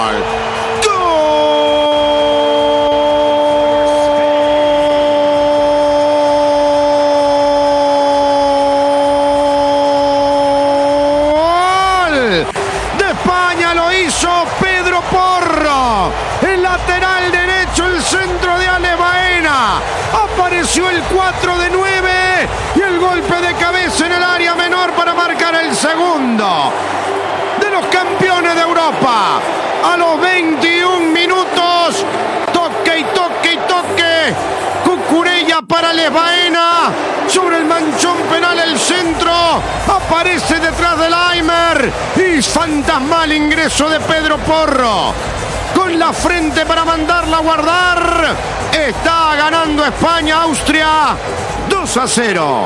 De España lo hizo Pedro Porro. El lateral derecho, el centro de Alex Baena. Apareció el 4-9 y el golpe de cabeza en el área menor para marcar el segundo de los campeones de Europa. A los 21 minutos, toque y toque y toque. Cucurella para Alex Baena. Sobre el manchón penal el centro. Aparece detrás del Aimer. Y fantasmal ingreso de Pedro Porro. Con la frente para mandarla a guardar. Está ganando España, Austria 2-0.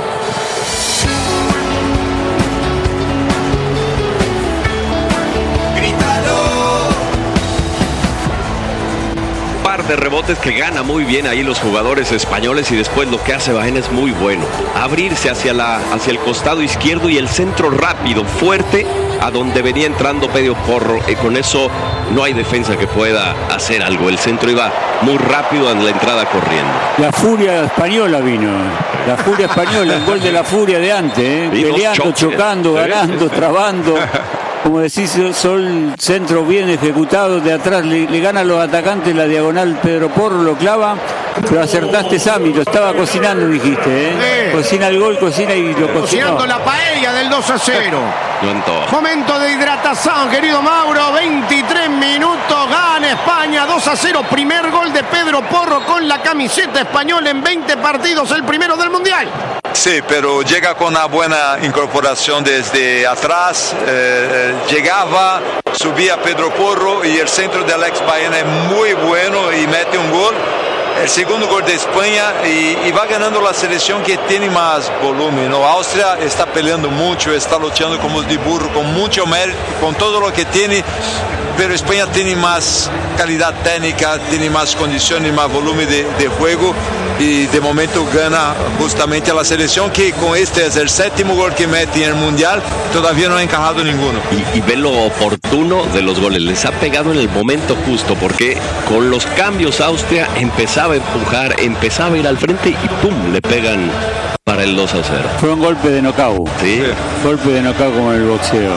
De rebotes que gana muy bien ahí los jugadores españoles y después lo que hace Baena es muy bueno. Abrirse hacia el costado izquierdo y el centro rápido, fuerte, a donde venía entrando Pedro Porro. Con eso no hay defensa que pueda hacer algo. El centro iba muy rápido en la entrada corriendo. La furia española vino. La furia española, el gol de la furia de antes, peleando, chocando, ganando, trabando. Como decís, Sol, centro bien ejecutado, de atrás le gana a los atacantes la diagonal, Pedro Porro lo clava, pero acertaste, Sami, lo estaba cocinando, dijiste, ¿eh? Sí. Cocina el gol, cocina y lo cocinó. Cocinando la paella del 2-0. Momento de hidratación, querido Mauro, 23 minutos, gana España 2-0, primer gol de Pedro Porro con la camiseta española en 20 partidos, el primero del Mundial. Sí, pero llega con una buena incorporación desde atrás, llegaba, subía Pedro Porro y el centro de Alex Baena es muy bueno y mete un gol. El segundo gol de España y va ganando la selección que tiene más volumen, ¿no? Austria está peleando mucho, está luchando como de burro, con mucho mérito, con todo lo que tiene, pero España tiene más calidad técnica, tiene más condiciones, más volumen de juego y de momento gana justamente a la selección que con este es el séptimo gol que mete en el Mundial, todavía no ha encajado ninguno. Y ve lo oportuno de los goles, les ha pegado en el momento justo porque con los cambios Austria empezaba a empujar, empezaba a ir al frente y ¡pum! Le pegan para el 2-0. Fue un golpe de knockout. Sí. Golpe de knockout como en el boxeo.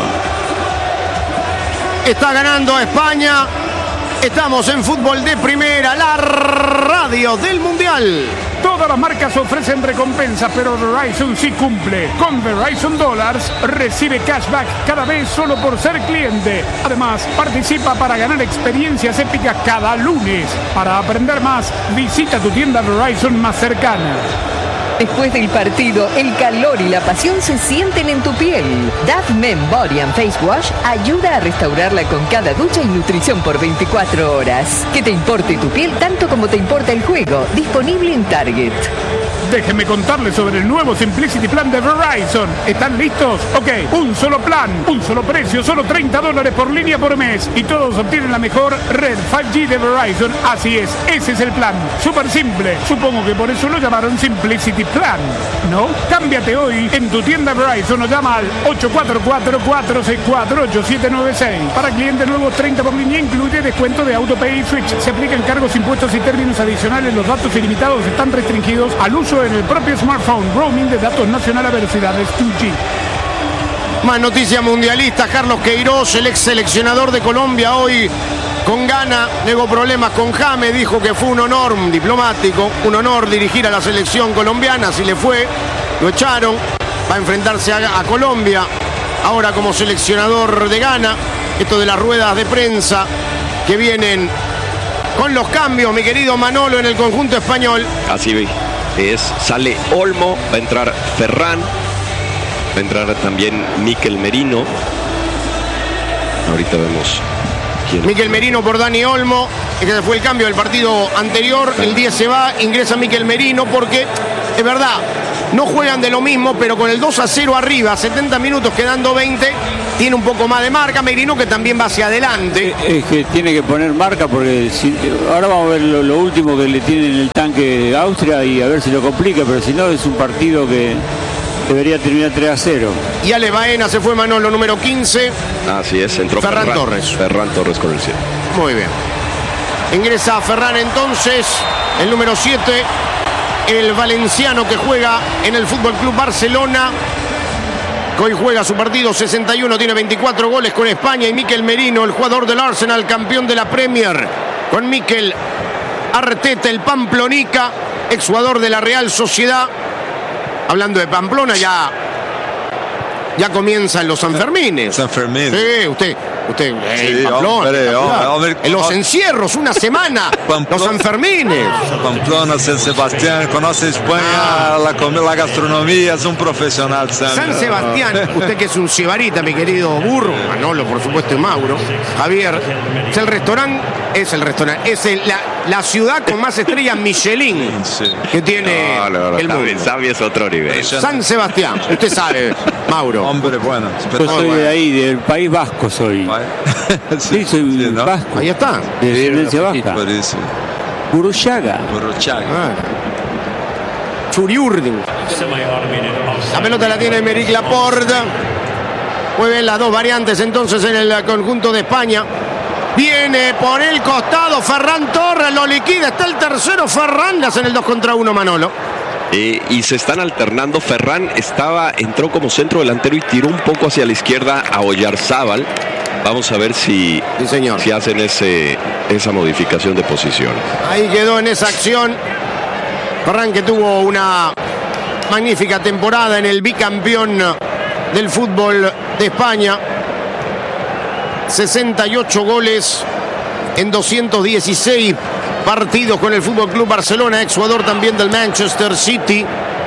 Está ganando España. Estamos en Fútbol de Primera, la radio del Mundial. Todas las marcas ofrecen recompensas, pero Verizon sí cumple. Con Verizon Dollars recibe cashback cada vez solo por ser cliente. Además, participa para ganar experiencias épicas cada lunes. Para aprender más, visita tu tienda Verizon más cercana. Después del partido, el calor y la pasión se sienten en tu piel. Dove Men Body and Face Wash ayuda a restaurarla con cada ducha y nutrición por 24 horas. Que te importe tu piel tanto como te importa el juego. Disponible en Target. Déjenme contarles sobre el nuevo Simplicity Plan de Verizon. ¿Están listos? Ok, un solo plan, un solo precio, solo $30 por línea por mes. Y todos obtienen la mejor red 5G de Verizon. Así es, ese es el plan. Súper simple. Supongo que por eso lo llamaron Simplicity Plan, ¿no? Cámbiate hoy en tu tienda Verizon o llama al 844-464-8796. Para clientes nuevos, 30 por línea, incluye descuento de AutoPay y Switch. Se aplican cargos, impuestos y términos adicionales. Los datos ilimitados están restringidos al uso en el propio smartphone. Roaming de datos nacional a velocidades 2G. Más noticias mundialistas. Carlos Queiroz, el ex seleccionador de Colombia, hoy con Ghana, negó problemas con James, dijo que fue un honor diplomático, un honor dirigir a la selección colombiana. Así le fue, lo echaron, va a enfrentarse a Colombia ahora como seleccionador de Ghana. Esto de las ruedas de prensa que vienen con los cambios, mi querido Manolo, en el conjunto español. Así sale Olmo, va a entrar Ferran, va a entrar también Mikel Merino. Ahorita vemos quién. Mikel Merino por Dani Olmo. Ese fue el cambio del partido anterior. El 10 se va, ingresa Mikel Merino porque, es verdad, no juegan de lo mismo, pero con el 2-0 arriba, 70 minutos quedando 20, tiene un poco más de marca. Merino que también va hacia adelante. Es que tiene que poner marca porque ahora vamos a ver lo último que le tiene en el tanque Austria y a ver si lo complica, pero si no es un partido que debería terminar 3-0. Y Ale Baena se fue, Manolo, número 15. Así es, entró Ferran Torres. Ferran Torres con el 7. Muy bien. Ingresa Ferran entonces, el número 7, el valenciano que juega en el Fútbol Club Barcelona. Hoy juega su partido 61, tiene 24 goles con España. Y Mikel Merino, el jugador del Arsenal, campeón de la Premier, con Mikel Arteta, el Pamplonica, exjugador de la Real Sociedad. Hablando de Pamplona, ya comienzan los Sanfermines. San Fermín. Sí, usted Sí, Pamplona, hombre, en los encierros, una semana, los Sanfermines. Pamplona, San Sebastián, conoce España, la gastronomía, es un profesional. San Sebastián, usted que es un cibarita, mi querido Burro, Manolo, por supuesto, y Mauro, Javier, es el restaurante, la ciudad con más estrellas Michelin que tiene el mundo. Sabia es otro nivel. San Sebastián, usted sabe, Mauro. Hombre, bueno. Yo soy de ahí, del País Vasco soy. Sí, soy ¿no? vasco. Ahí está. De descendencia vasca. Burruchaga. Churiurdin. La pelota la tiene Aymeric Laporte. Mueven las dos variantes entonces en el conjunto de España. Viene por el costado Ferran Torres, lo liquida. Está el tercero Ferran, le hacen el 2 contra 1 Manolo. Y se están alternando. Ferran entró como centro delantero y tiró un poco hacia la izquierda a Oyarzábal. Vamos a ver si hacen esa modificación de posición. Ahí quedó en esa acción Ferran, que tuvo una magnífica temporada en el bicampeón del fútbol de España. 68 goles en 216 partidos con el Fútbol Club Barcelona, exjugador también del Manchester City.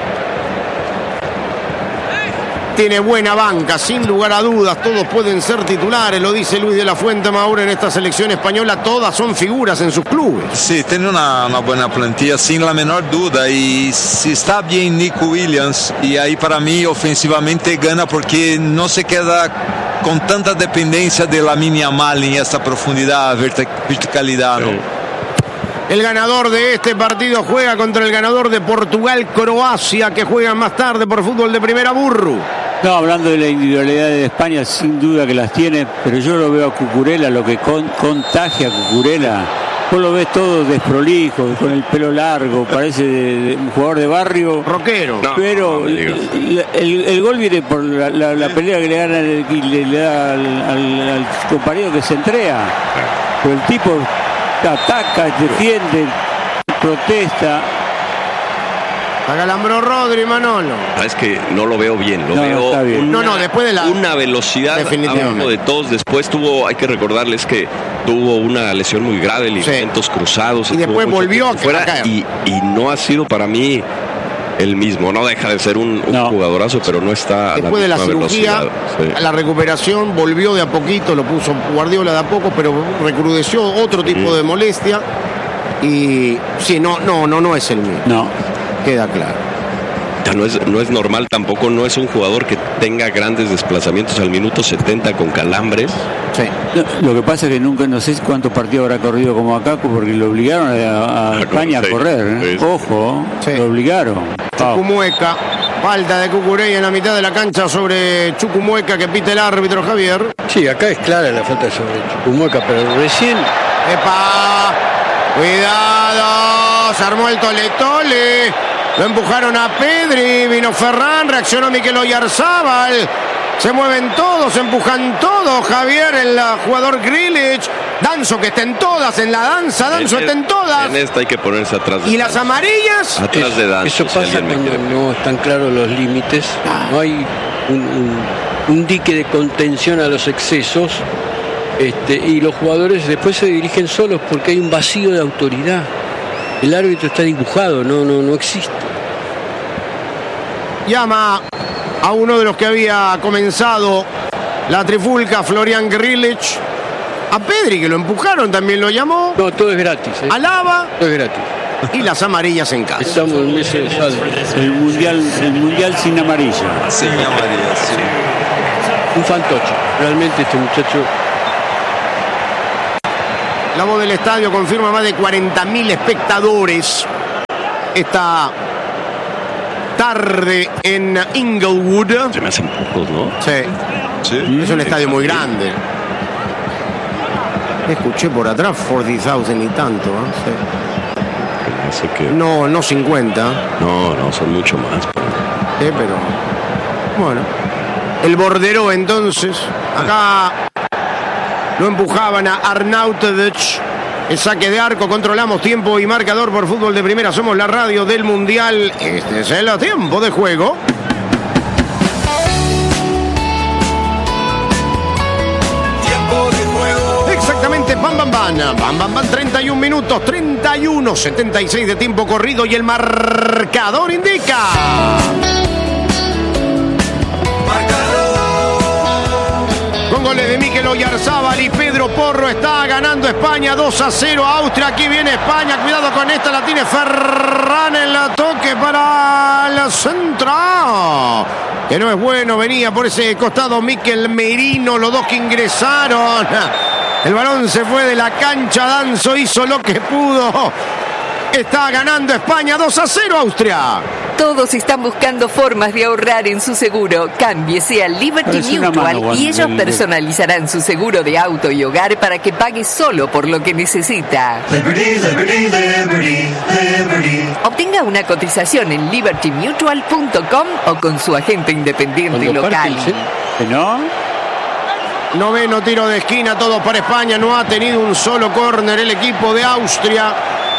Tiene buena banca, sin lugar a dudas, todos pueden ser titulares, lo dice Luis de la Fuente Maura en esta selección española, todas son figuras en sus clubes. Sí, tiene una buena plantilla, sin la menor duda, y si está bien Nico Williams, y ahí para mí ofensivamente gana porque no se queda con tanta dependencia de Lamine Yamal en esta profundidad, verticalidad, ¿no? El ganador de este partido juega contra el ganador de Portugal-Croacia, que juegan más tarde por fútbol de primera, Burru. No, hablando de la individualidad de España, sin duda que las tiene, pero yo lo veo a Cucurella, lo que contagia a Cucurella. Vos lo ves todo desprolijo, con el pelo largo, parece un jugador de barrio. Rockero. No, pero el gol viene por la pelea que le gana y le da al compañero que se entrega. Pero el tipo ataca, defiende, protesta. Agalambró Rodri, Manolo. Es que no lo veo bien, veo bien. Después de una velocidad abajo de todos. Después hay que recordarles que tuvo una lesión muy grave, ligamentos cruzados. Y después volvió a caer. Y no ha sido para mí el mismo. No deja de ser un jugadorazo, pero no está después a la de la cirugía, la recuperación volvió de a poquito, lo puso Guardiola de a poco, pero recrudeció otro tipo de molestia. Y sí, no es el mismo. No. Queda claro. No es normal tampoco, no es un jugador que tenga grandes desplazamientos al minuto 70 con calambres. Sí. Lo que pasa es que nunca, no sé cuántos partidos habrá corrido como Akaku, porque lo obligaron a España a correr. Ojo, lo obligaron. Chukwuemeka, falta de Cucurella en la mitad de la cancha sobre Chukwuemeka, que pita el árbitro, Javier. Sí, acá es clara la falta sobre Chukwuemeka, pero recién... ¡Epa! ¡Cuidado! Se armó el tole-tole. Lo empujaron a Pedri, vino Ferran, reaccionó Mikel Oyarzábal. Se mueven todos, se empujan todos. Javier, el jugador Grealish. Danzo, que está en todas, en la danza. Danzo está en todas. En esta hay que ponerse atrás. ¿Y las amarillas? Atrás de Danzo. Eso pasa cuando no están claros los límites. No hay un dique de contención a los excesos. Y los jugadores después se dirigen solos porque hay un vacío de autoridad. El árbitro está dibujado, no existe. Llama a uno de los que había comenzado la trifulca, Florian Grealish. A Pedri, que lo empujaron, también lo llamó. No, todo es gratis. Alaba. Todo es gratis. Y las amarillas en casa. Estamos en mes de saldo. El mundial sin amarilla. Sin amarilla, sí. Un fantoche. Realmente este muchacho... La voz del estadio confirma más de 40.000 espectadores esta tarde en Inglewood. Se me hacen pocos, ¿no? Sí. Es un estadio muy grande. Escuché por atrás 40,000 y tanto, Así que... No 50. No, son mucho más. Pero bueno. El bordero entonces. Acá lo empujaban a Arnautovic. El saque de arco, controlamos tiempo y marcador por Fútbol de Primera. Somos la radio del Mundial. Este es el tiempo de juego. Exactamente, bam, 31 minutos, 31:76 de tiempo corrido y el marcador indica. Con goles de Mikel Oyarzabal y Pedro Porro está ganando España 2-0 a Austria. Aquí viene España, cuidado con esta, la tiene Ferran en la toque para la central. Que no es bueno, venía por ese costado Mikel Merino, los dos que ingresaron. El balón se fue de la cancha, Danzo hizo lo que pudo. Está ganando España 2-0 Austria. Todos están buscando formas de ahorrar en su seguro. Cámbiese a Liberty Mutual y ellos personalizarán su seguro de auto y hogar para que pague solo por lo que necesita. Obtenga una cotización en libertymutual.com o con su agente independiente local. Noveno tiro de esquina, todo para España. No ha tenido un solo córner el equipo de Austria.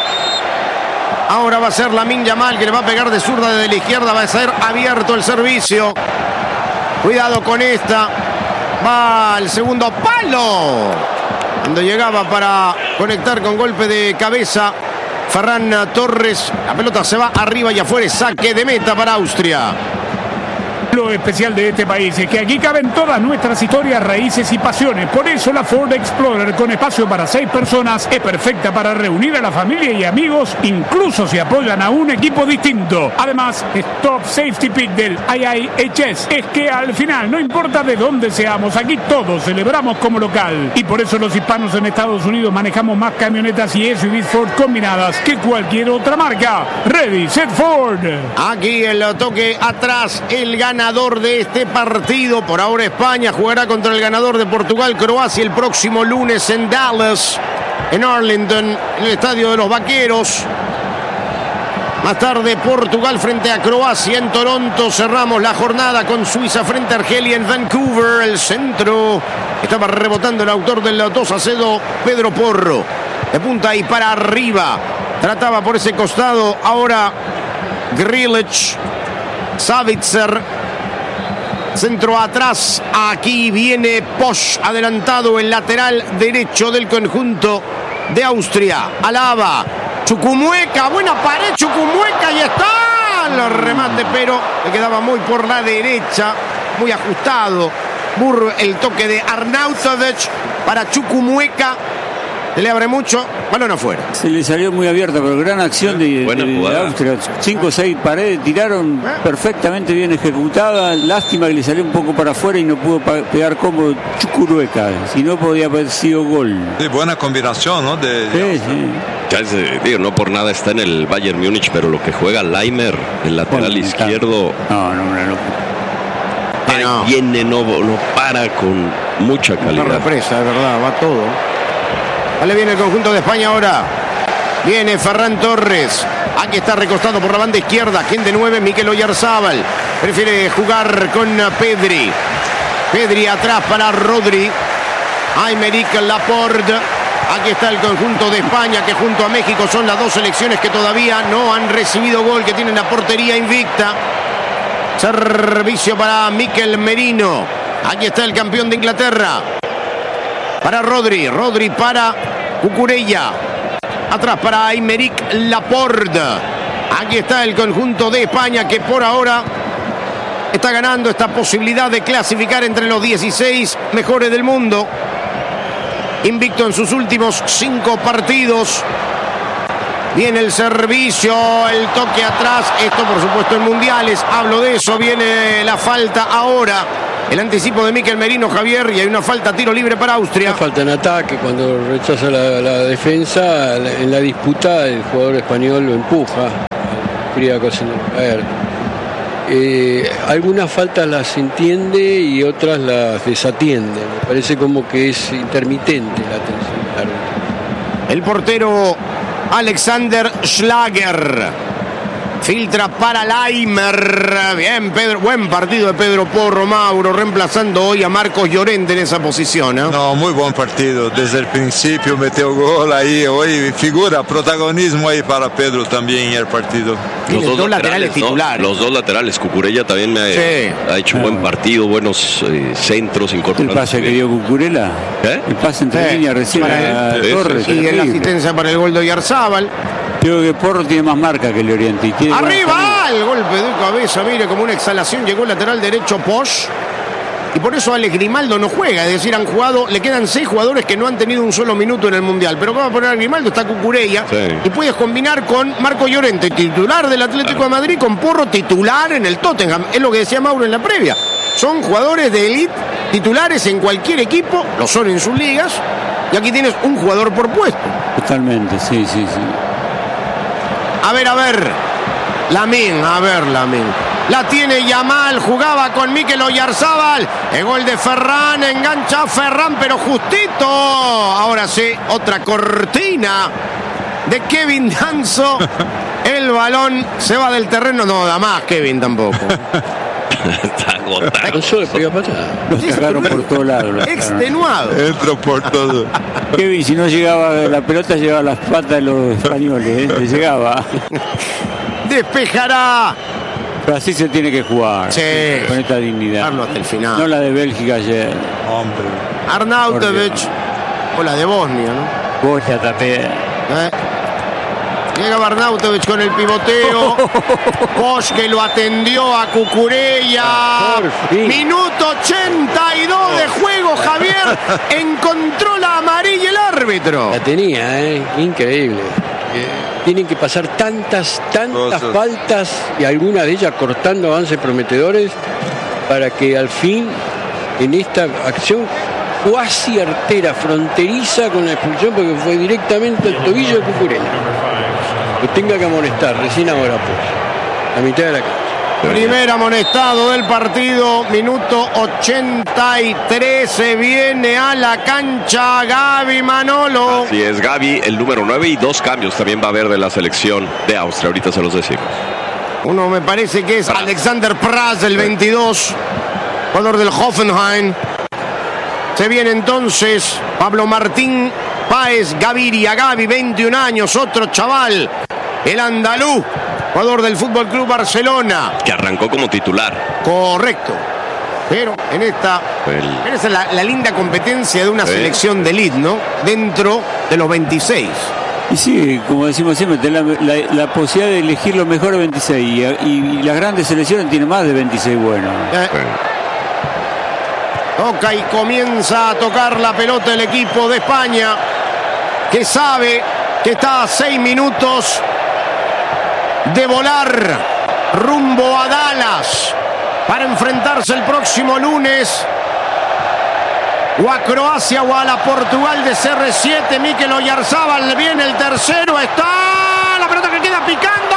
Ahora va a ser Lamine Yamal que le va a pegar de zurda desde la izquierda. Va a ser abierto el servicio. Cuidado con esta. Va al segundo palo. Cuando llegaba para conectar con golpe de cabeza Ferran Torres. La pelota se va arriba y afuera. Saque de meta para Austria. Lo especial de este país es que aquí caben todas nuestras historias, raíces y pasiones. Por eso la Ford Explorer, con espacio para 6 personas, es perfecta para reunir a la familia y amigos, incluso si apoyan a un equipo distinto. Además, es Top Safety Pick del IIHS. Es que al final, no importa de dónde seamos, aquí todos celebramos como local. Y por eso los hispanos en Estados Unidos manejamos más camionetas y SUVs Ford combinadas que cualquier otra marca. Ready, set, Ford. Aquí el toque atrás, el ganador de este partido. Por ahora España jugará contra el ganador de Portugal-Croacia el próximo lunes en Dallas, en Arlington, en el estadio de los Vaqueros. Más tarde Portugal frente a Croacia en Toronto. Cerramos la jornada con Suiza frente a Argelia en Vancouver. El centro estaba rebotando el autor del 2-0, Pedro Porro. De punta y para arriba. Trataba por ese costado. Ahora Grilic. Savitzer. Centro atrás, aquí viene Posch, adelantado el lateral derecho del conjunto de Austria. Alaba, Chukwuemeka, buena pared, Chukwuemeka, y está el remate, pero le quedaba muy por la derecha, muy ajustado. El toque de Arnautovic para Chukwuemeka. Se le abre mucho, balón afuera. Se le salió muy abierta, pero gran acción de Austria. 5 o 6 paredes tiraron perfectamente bien ejecutada. Lástima que le salió un poco para afuera y no pudo pegar cómodo Chukwuemeka. Si no, podía haber sido gol. Sí, buena combinación, ¿no? Sí. No por nada está en el Bayern Múnich, pero lo que juega Laimer, el lateral izquierdo. No. Viene, no para, con mucha calidad. Una represa, de verdad, va todo. Vale, viene el conjunto de España ahora. Viene Ferran Torres. Aquí está recostado por la banda izquierda. Quien de 9, Mikel Oyarzabal. Prefiere jugar con Pedri. Pedri atrás para Rodri. Aymeric Laporte. Aquí está el conjunto de España, que junto a México son las dos selecciones que todavía no han recibido gol, que tienen la portería invicta. Servicio para Mikel Merino. Aquí está el campeón de Inglaterra. Para Rodri para Cucurella. Atrás para Aymeric Laporte. Aquí está el conjunto de España, que por ahora está ganando esta posibilidad de clasificar entre los 16 mejores del mundo. Invicto en sus últimos 5 partidos. Viene el servicio, el toque atrás. Esto por supuesto en mundiales. Hablo de eso. Viene la falta ahora. El anticipo de Mikel Merino, Javier, y hay una falta, tiro libre para Austria. Una falta en ataque, cuando rechaza la defensa, en la disputa el jugador español lo empuja. Algunas faltas las entiende y otras las desatiende. Me parece como que es intermitente la atención. El portero Alexander Schlager. Filtra para Laimer. Bien, Pedro. Buen partido de Pedro Porro, Mauro, reemplazando hoy a Marcos Llorente en esa posición. No, muy buen partido. Desde el principio metió gol ahí. Hoy figura, protagonismo ahí para Pedro también en el partido. Los dos laterales titulares. Los dos laterales. Cucurella también ha hecho buen partido, buenos centros incorporados. ¿El pase que dio Cucurella? El pase entre líneas recién a Torres. Y la asistencia para el gol de Oyarzábal. Creo que Porro tiene más marca que Llorente. ¡Arriba! El golpe de cabeza, mire, como una exhalación. Llegó el lateral derecho Posch. Y por eso Alex Grimaldo no juega. Es decir, le quedan 6 jugadores que no han tenido un solo minuto en el Mundial. Pero ¿cómo va a poner a Grimaldo? Está Cucurella. Sí. Y puedes combinar con Marco Llorente, titular del Atlético de Madrid, con Porro, titular en el Tottenham. Es lo que decía Mauro en la previa. Son jugadores de élite, titulares en cualquier equipo. Lo son en sus ligas. Y aquí tienes un jugador por puesto. Totalmente, sí. A ver. Lamine. La tiene Yamal, jugaba con Mikel Oyarzábal. El gol de Ferran, engancha a Ferran, pero justito. Ahora sí, otra cortina de Kevin Danso. El balón se va del terreno. No da más Kevin tampoco. Está agotado. Lo sacaron por todos lados. Extenuado. Entró por todo. Kevin, si no llegaba la pelota, llevaba las patas de los españoles. Le llegaba. Despejará. Pero así se tiene que jugar. Sí. Con esta dignidad. Hasta el final. No la de Bélgica ayer. Hombre. Arnautovic. O la de Bosnia, ¿no? Bosnia también. Llega Arnautovic con el pivoteo. Bosch que lo atendió a Cucurella. Minuto 82 de juego, Javier. Encontró la amarilla el árbitro. La tenía, increíble. Tienen que pasar tantas faltas y algunas de ellas cortando avances prometedores para que al fin en esta acción cuasi artera, fronteriza con la expulsión, porque fue directamente al tobillo de Cucurella. Lo tenga que amonestar, recién ahora pues, a mitad de la cancha. Primer amonestado del partido, minuto 83, se viene a la cancha Gaby Manolo. Así es, Gaby, el número 9, y 2 cambios también va a haber de la selección de Austria, ahorita se los decimos. Uno me parece que es Alexander Praz, el 22, jugador del Hoffenheim. Se viene entonces Pablo Martín Páez Gaviria, Gaby, 21 años, otro chaval, el andaluz, jugador del Fútbol Club Barcelona. Que arrancó como titular. Correcto. Pero esa es la linda competencia de una selección de elite, ¿no? Dentro de los 26. Y sí, como decimos siempre, la posibilidad de elegir los mejores 26. Y las grandes selecciones tienen más de 26 buenos. Toca y comienza a tocar la pelota el equipo de España, que sabe que está a 6 minutos de volar rumbo a Dallas para enfrentarse el próximo lunes o a Croacia o a la Portugal de CR7. Mikel Oyarzábal, viene el tercero, está la pelota que queda picando.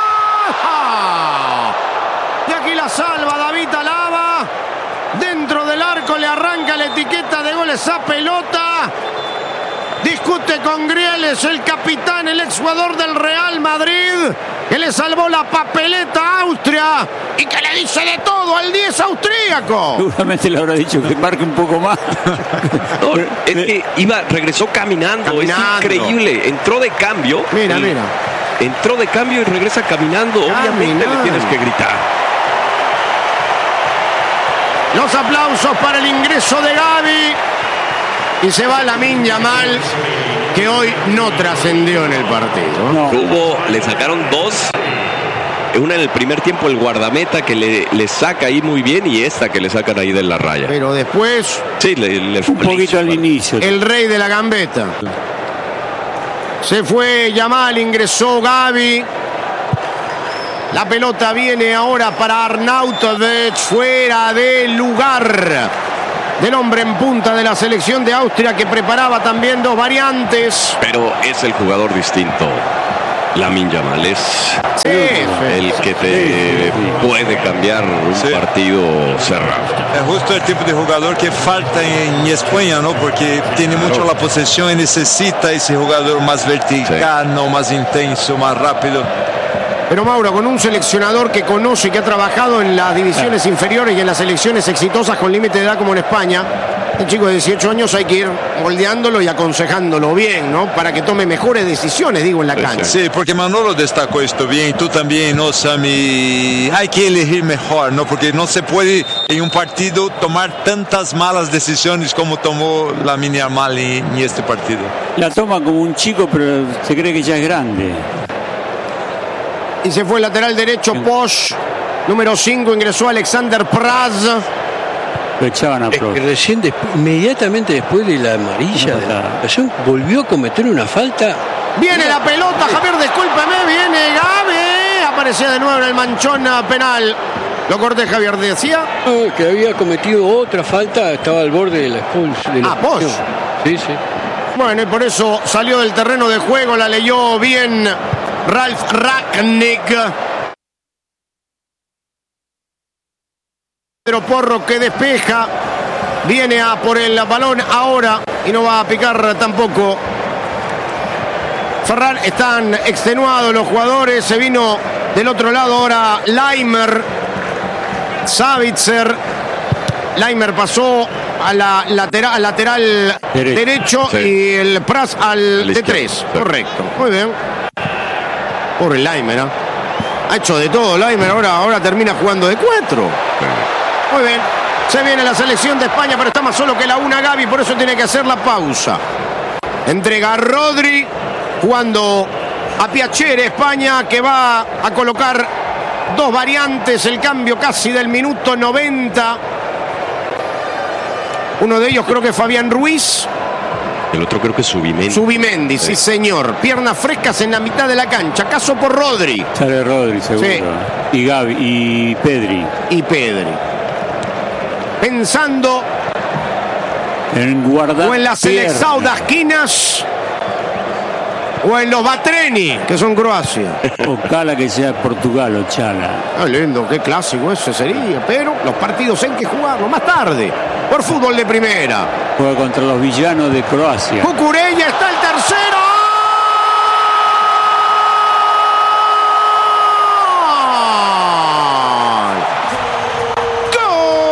Y aquí la salva David Alaba. Dentro del arco le arranca la etiqueta de goles a pelota. Discute con Grieles, el capitán, el exjugador del Real Madrid, que le salvó la papeleta a Austria y que le dice de todo al 10 austríaco. Seguramente le habrá dicho que marque un poco más. No, es que regresó caminando. Es increíble. Entró de cambio. Mira. Entró de cambio y regresa caminando. Obviamente le tienes que gritar. Los aplausos para el ingreso de Gaby. Y se va Lamine Yamal, que hoy no trascendió en el partido. No. Le sacaron 2. Una en el primer tiempo, el guardameta que le saca ahí muy bien, y esta que le sacan ahí de la raya. Pero después... Sí, le un poquito al inicio. El rey de la gambeta. Se fue Yamal, ingresó Gaby. La pelota viene ahora para Arnautovic, fuera de lugar del hombre en punta de la selección de Austria, que preparaba también 2 variantes. Pero es el jugador distinto. Lamine Yamal es el que te puede cambiar un partido cerrado. Es justo el tipo de jugador que falta en España, ¿no? Porque tiene mucho la posesión y necesita ese jugador más vertical, ¿no? Más intenso, más rápido. Pero Mauro, con un seleccionador que conoce y que ha trabajado en las divisiones inferiores y en las selecciones exitosas con límite de edad como en España, el chico de 18 años hay que ir moldeándolo y aconsejándolo bien, ¿no? Para que tome mejores decisiones, digo, en la cancha. Sí, porque Manolo destacó esto bien, y tú también, ¿no, Sammy? Hay que elegir mejor, ¿no? Porque no se puede en un partido tomar tantas malas decisiones como tomó Lamine Yamal en este partido. La toma como un chico, pero se cree que ya es grande. Y se fue el lateral derecho Posch. Número 5 ingresó Alexander Praz. Lo echaban a Praz. Recién, inmediatamente después de la amarilla de la ocasión, volvió a cometer una falta. Viene la pelota, Javier, discúlpeme. Viene Gabe. Aparecía de nuevo en el manchón penal. Lo corté, Javier, decía. Que había cometido otra falta, estaba al borde de la expulsión. Posch. Sí, sí. Bueno, y por eso salió del terreno de juego, la leyó bien Ralf Rangnick. Pedro Porro que despeja. Viene a por el balón ahora y no va a picar tampoco. Ferran, están extenuados los jugadores. Se vino del otro lado ahora Laimer. Savitzer. Laimer pasó a la lateral derecho, sí. Y el Praz al D3. Sí. Correcto. Muy bien. Pobre Laimer, ¿eh? Ha hecho de todo Laimer, ahora termina jugando de 4. Muy bien. Se viene la selección de España, pero está más solo que la una Gavi, por eso tiene que hacer la pausa. Entrega a Rodri, jugando a Piacere España, que va a colocar dos variantes, el cambio casi del minuto 90. Uno de ellos creo que es Fabián Ruiz. El otro creo que es Subimendi. Subimendi, sí señor. Piernas frescas en la mitad de la cancha. Caso por Rodri. Sale Rodri, seguro. Sí. Y Gavi, y Pedri. Pensando en guardar o en las selección de esquinas o en los Batreni, que son Croacia. Ojalá que sea Portugal o Chala. Lindo, qué clásico ese sería. Pero los partidos hay que jugarlo más tarde. Por fútbol de primera. Juega contra los villanos de Croacia. Cucurella está el tercero.